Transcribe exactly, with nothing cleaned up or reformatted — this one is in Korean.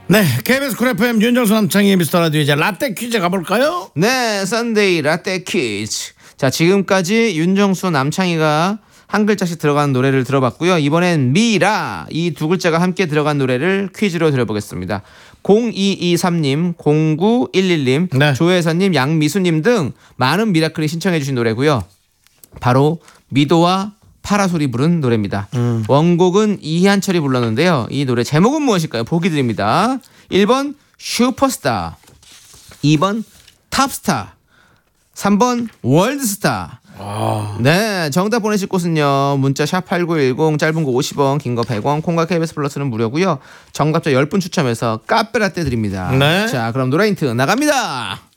네, 케이비에스 쿨 에프엠 윤정수 남창희 미스터 라디오 이제 라떼 퀴즈 가볼까요? 네, 썬데이 라떼 퀴즈. 자, 지금까지 윤정수 남창희가 한 글자씩 들어간 노래를 들어봤고요. 이번엔 미라 이 두 글자가 함께 들어간 노래를 퀴즈로 들어보겠습니다. 공이이삼 님, 공구일일 님, 네. 조혜선님, 양미수님 등 많은 미라클이 신청해 주신 노래고요. 바로 미도와 파라솔이 부른 노래입니다. 음. 원곡은 이한철이 불렀는데요. 이 노래 제목은 무엇일까요? 보기 드립니다. 일 번 슈퍼스타, 이 번 탑스타, 삼 번 월드스타. 아. 네, 정답 보내실 곳은요. 문자 샵 팔구일공, 짧은 거 오십 원, 긴 거 백 원, 콩과 케이비에스 플러스는 무료고요. 정답자 십 분 추첨해서 카페라떼 드립니다. 네. 자, 그럼 노래 힌트 나갑니다.